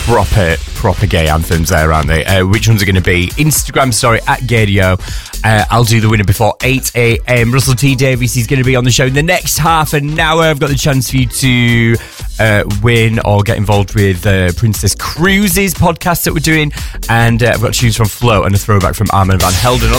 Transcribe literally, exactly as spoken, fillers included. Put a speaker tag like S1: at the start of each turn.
S1: proper, proper gay anthems there, aren't they? Uh, which ones are going to be? Instagram story at Gadio. Uh, I'll do the winner before eight a.m. Russell T Davies is going to be on the show in the next half an hour. I've got the chance for you to uh, win or get involved with uh, Princess Cruises podcast that we're doing. And uh, I've got tunes from Flow and a throwback from Armand Van Helden.